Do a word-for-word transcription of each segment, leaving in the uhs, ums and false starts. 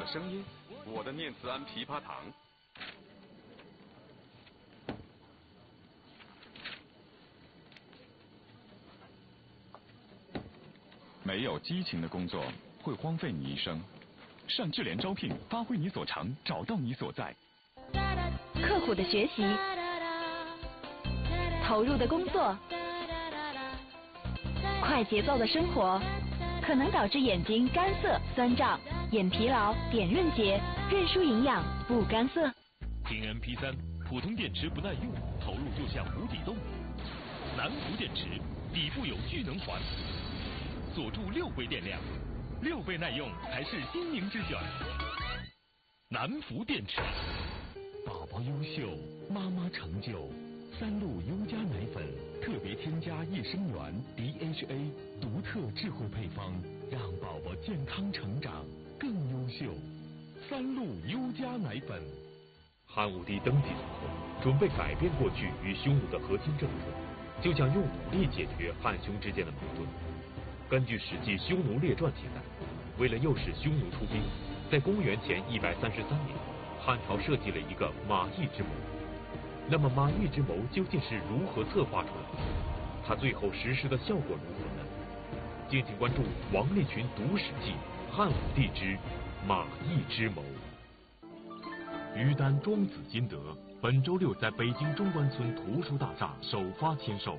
的声音，我的念慈庵枇杷堂。没有激情的工作会荒废你一生。上智联招聘，发挥你所长，找到你所在。 刻苦的学习，投入的工作，快节奏的生活，可能导致眼睛干涩、酸胀、眼疲劳、点润结、认输营养不干涩。 平安 P 三，普通电池不耐用，投入就像无底洞。南孚电池底部有聚能环，锁住六倍电量，六倍耐用才是精明之选。南孚电池， 宝宝优秀，妈妈成就。三鹿优佳奶粉特别添加益生元 D H A， 独特智慧配方，让宝宝健康成长更优秀。三鹿优佳奶粉。 汉武帝登基之后，准备改变过去与匈奴的核心政策，就想用武力解决汉匈之间的矛盾。根据《史记·匈奴列传》记载，为了诱使匈奴出兵，在公元前一百三十三年，汉朝设计了一个马邑之谋。那么马邑之谋究竟是如何策划出来的？它最后实施的效果如何呢？敬请关注王立群读史记《汉武帝之马邑之谋》。于丹庄子金德本周六在北京中关村图书大厦首发签售。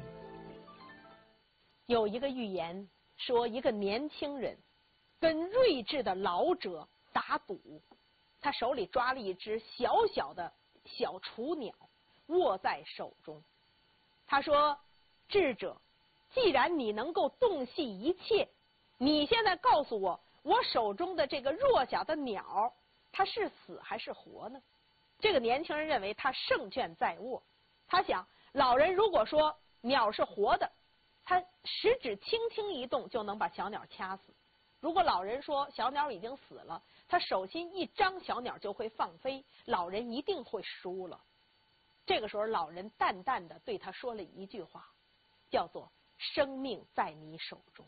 有一个寓言说，一个年轻人跟睿智的老者打赌，他手里抓了一只小小的小雏鸟，握在手中。他说：“智者，既然你能够洞悉一切，你现在告诉我，我手中的这个弱小的鸟，它是死还是活呢？”这个年轻人认为他胜券在握。他想，老人如果说鸟是活的，他食指轻轻一动就能把小鸟掐死；如果老人说小鸟已经死了，他手心一张，小鸟就会放飞，老人一定会输了。这个时候，老人淡淡的对他说了一句话，叫做“生命在你手中”。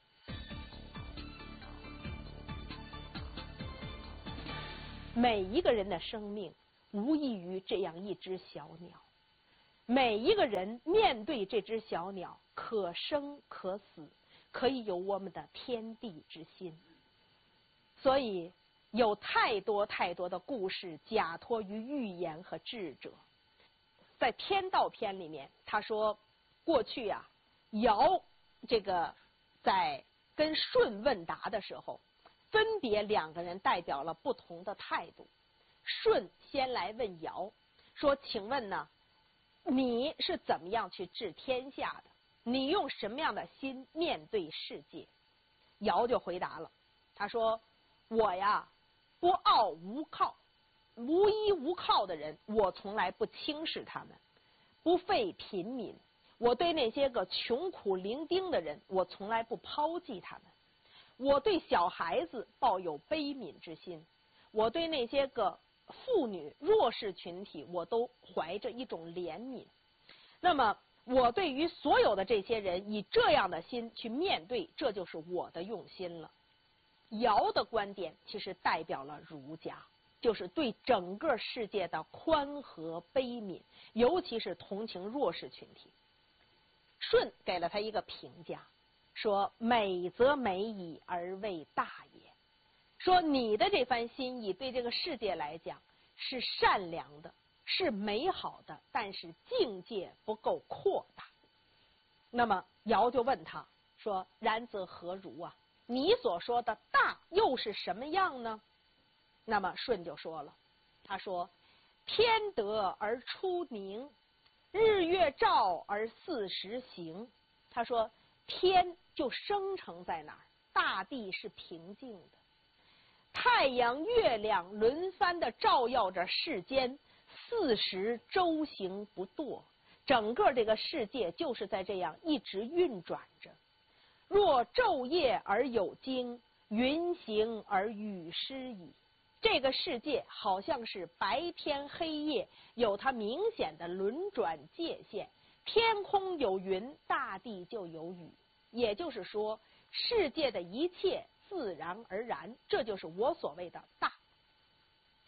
每一个人的生命无异于这样一只小鸟，每一个人面对这只小鸟，可生可死，可以有我们的天地之心。所以有太多太多的故事假托于寓言和智者。在天道篇里面，他说过去啊，尧这个在跟舜问答的时候，分别两个人代表了不同的态度。舜先来问尧说：“请问呢，你是怎么样去治天下的？你用什么样的心面对世界？”尧就回答了，他说：“我呀，不傲无靠，无依无靠的人，我从来不轻视他们；不废贫民，我对那些个穷苦伶仃的人，我从来不抛弃他们；我对小孩子抱有悲悯之心，我对那些个妇女弱势群体，我都怀着一种怜悯。那么我对于所有的这些人以这样的心去面对，这就是我的用心了。”尧的观点其实代表了儒家，就是对整个世界的宽和悲悯，尤其是同情弱势群体。舜给了他一个评价，说：“美则美矣，而为大也。”说你的这番心意对这个世界来讲是善良的，是美好的，但是境界不够扩大。那么尧就问他说：“然则何如啊？你所说的大又是什么样呢？”那么舜就说了，他说：“天德而出宁，日月照而四时行。”他说天就生成在哪儿？大地是平静的，太阳月亮轮番的照耀着世间，四时周行不堕，整个这个世界就是在这样一直运转着。若昼夜而有经，云行而雨施矣。这个世界好像是白天黑夜，有它明显的轮转界限，天空有云，大地就有雨。也就是说，世界的一切自然而然，这就是我所谓的大。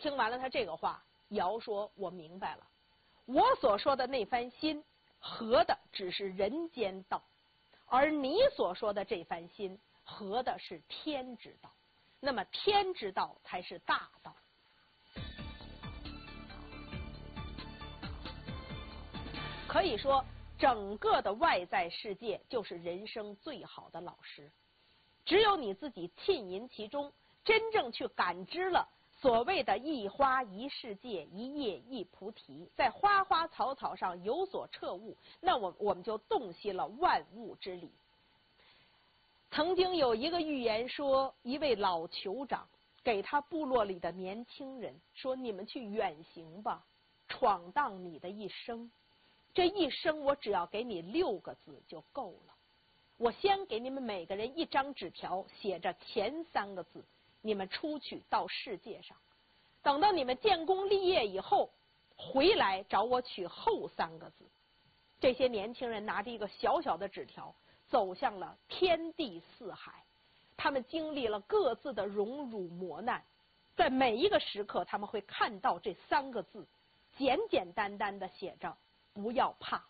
听完了他这个话，尧说：“我明白了，我所说的那番心，合的只是人间道，而你所说的这番心，合的是天之道。那么天之道才是大道。”可以说，整个的外在世界就是人生最好的老师。只有你自己浸淫其中，真正去感知了所谓的一花一世界，一叶一菩提，在花花草草上有所彻悟，那我我们就洞悉了万物之理。曾经有一个寓言说，一位老酋长给他部落里的年轻人说：“你们去远行吧，闯荡你的一生。这一生我只要给你六个字就够了。我先给你们每个人一张纸条，写着前三个字，你们出去到世界上，等到你们建功立业以后，回来找我取后三个字。”这些年轻人拿着一个小小的纸条，走向了天地四海。他们经历了各自的荣辱磨难，在每一个时刻，他们会看到这三个字，简简单单的写着：“不要怕。”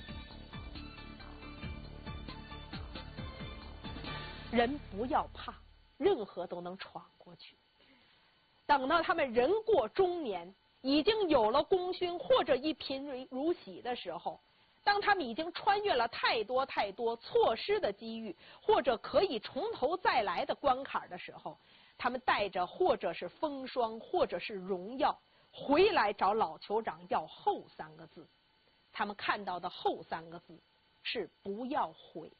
人不要怕，任何都能闯过去。等到他们人过中年，已经有了功勋或者一贫如洗的时候，当他们已经穿越了太多太多错失的机遇，或者可以从头再来的关卡的时候，他们带着或者是风霜，或者是荣耀，回来找老酋长要后三个字。他们看到的后三个字是“不要悔”。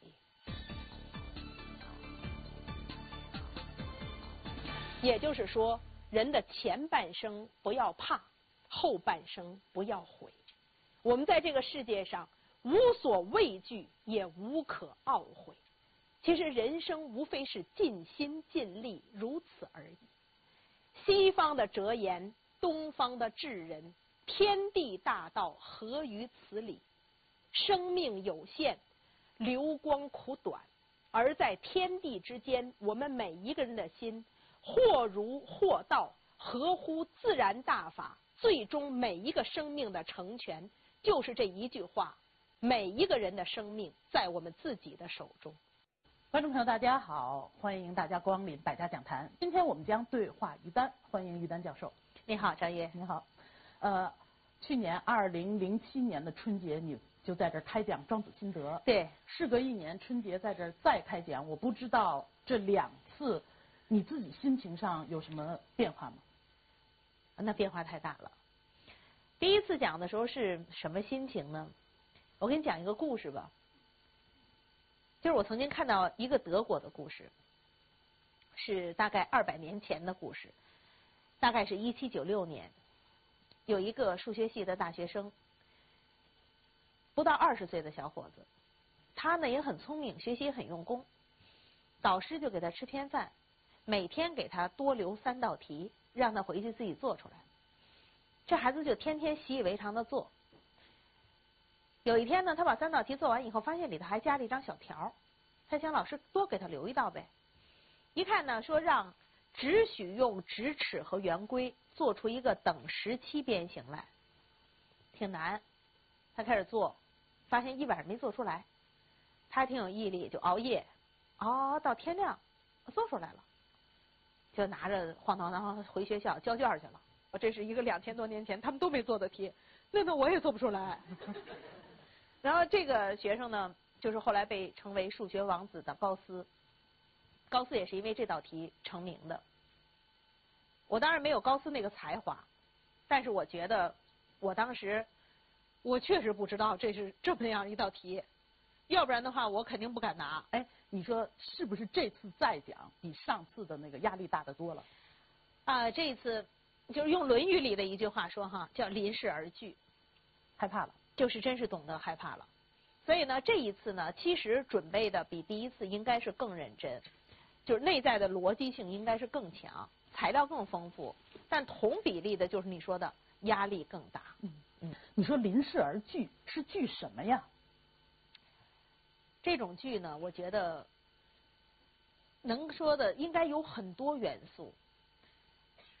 也就是说，人的前半生不要怕，后半生不要悔。我们在这个世界上无所畏惧，也无可懊悔。其实人生无非是尽心尽力，如此而已。西方的哲言，东方的智人，天地大道合于此理。生命有限，流光苦短，而在天地之间，我们每一个人的心或儒或道，合乎自然大法，最终每一个生命的成全，就是这一句话：每一个人的生命在我们自己的手中。 观众朋友大家好，欢迎大家光临百家讲坛。今天我们将对话于丹，欢迎于丹教授。 你好，张烨。 你好。呃，去年二零零七年的春节，你就在这儿开讲《庄子心得》。 对。 事隔一年，春节在这儿再开讲，我不知道这两次你自己心情上有什么变化吗？ 那变化太大了。第一次讲的时候是什么心情呢？我给你讲一个故事吧。就是我曾经看到一个德国的故事，是大概二百年前的故事，大概是一七九六年，有一个数学系的大学生，不到二十岁的小伙子，他呢也很聪明，学习也很用功，导师就给他吃偏饭，每天给他多留三道题，让他回去自己做出来。这孩子就天天习以为常的做。有一天呢，他把三道题做完以后，发现里头还加了一张小条，他想老师多给他留一道呗。一看呢，说让只许用直尺和圆规做出一个等十七边形来，挺难。他开始做，发现一晚上没做出来，他挺有毅力，就熬夜，熬到天亮，做出来了，就拿着晃荡荡回学校交卷去了。这是一个两千多年前他们都没做的题，那那我也做不出来。然后这个学生呢，就是后来被称为数学王子的高斯。高斯也是因为这道题成名的。我当然没有高斯那个才华，但是我觉得我当时我确实不知道这是这么样一道题，要不然的话我肯定不敢拿。 哎，你说是不是这次再讲比上次的那个压力大得多了？ 啊、呃，这一次就是用《论语》里的一句话说哈，叫临事而惧， 害怕了。 就是真是懂得害怕了。所以呢，这一次呢，其实准备的比第一次应该是更认真，就是内在的逻辑性应该是更强，材料更丰富，但同比例的就是你说的压力更大。 嗯嗯，你说临事而惧是惧什么呀？ 这种惧呢，我觉得能说的应该有很多元素。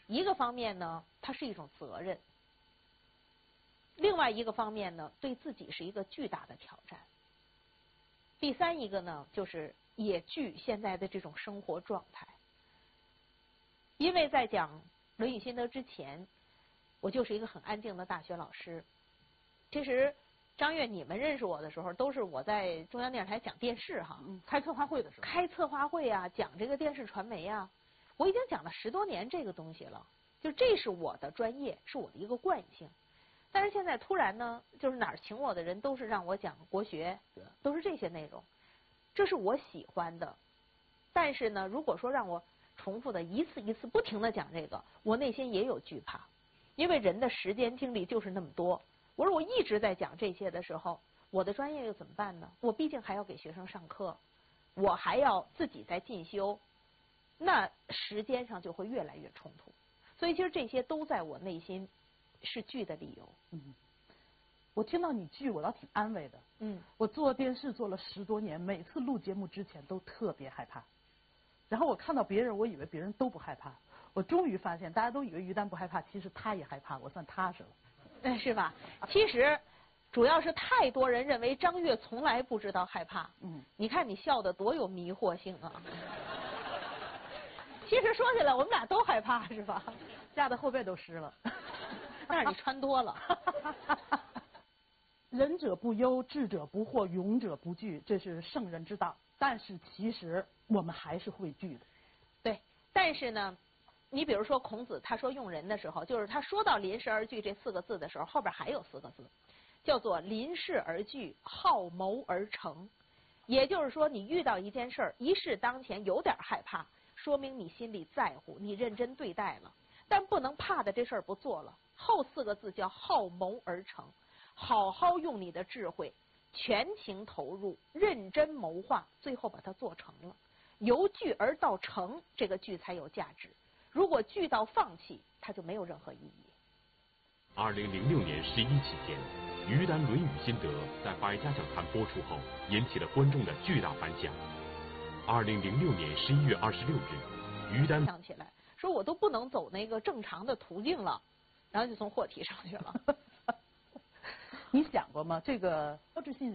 一个方面呢，它是一种责任；另外一个方面呢，对自己是一个巨大的挑战。第三一个呢，就是也惧现在的这种生活状态。因为在讲《论语心得》之前，我就是一个很安静的大学老师。其实张悦，你们认识我的时候，都是我在中央电视台讲电视哈， 嗯，开策划会的时候， 开策划会啊，讲这个电视传媒啊，我已经讲了十多年这个东西了，就这是我的专业，是我的一个惯性。但是现在突然呢，就是哪儿请我的人都是让我讲国学，都是这些内容，这是我喜欢的。但是呢，如果说让我重复的一次一次不停的讲这个，我内心也有惧怕，因为人的时间精力就是那么多。我说我一直在讲这些的时候，我的专业又怎么办呢？我毕竟还要给学生上课，我还要自己在进修，那时间上就会越来越冲突。所以其实这些都在我内心是惧的理由。 嗯，我听到你惧，我倒挺安慰的。 嗯， 我做电视做了十多年，每次录节目之前都特别害怕。然后我看到别人，我以为别人都不害怕，我终于发现，大家都以为于丹不害怕，其实他也害怕，我算踏实了。 嗯，是吧？其实主要是太多人认为张悦从来不知道害怕。 嗯， 你看你笑得多有迷惑性啊！其实说起来，我们俩都害怕，是吧？ 吓得后背都湿了。 但是你穿多了。 仁者不忧，智者不惑，勇者不惧，这是圣人之道。但是其实我们还是会惧的。 对，但是呢，你比如说孔子他说用人的时候，就是他说到临事而惧这四个字的时候，后边还有四个字，叫做临事而惧，好谋而成。也就是说，你遇到一件事儿，一事当前有点害怕，说明你心里在乎，你认真对待了，但不能怕的这事儿不做了。后四个字叫好谋而成，好好用你的智慧，全情投入，认真谋划，最后把它做成了。由惧而到成，这个惧才有价值。如果惧到放弃，它就没有任何意义。 二零零六年十一期间，于丹《论语心得》在百家讲坛播出后，引起了观众的巨大反响。二零零六年十一月二十六日，于丹想起来说，我都不能走那个正常的途径了，然后就从货梯上去了。 你想过吗？这个标志性